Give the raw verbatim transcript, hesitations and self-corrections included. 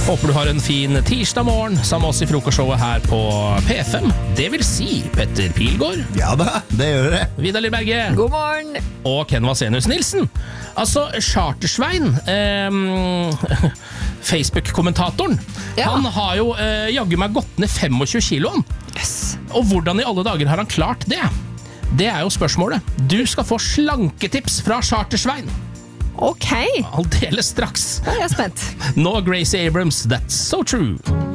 Håper du har en fin tirsdag morgen sammen med oss i frokostshowet her på P F M. Det vil si Petter Pilgaard. Ja da, det gjør det. Vidar Lillberge. God morgen. Og Ken Vasenius Nilsen. Altså, Chartersvein, eh, Facebook-kommentatoren, Ja. han har jo eh, jaggu meg gått ned tjuefem kiloen. Yes. Og hvordan i alle dager har han klart det? Det er jo spørsmålet. Du skal få slanketips fra Chartersvein. Ok, Aldeles straks. da er jeg spent. Nå Gracie Abrams, That's So True.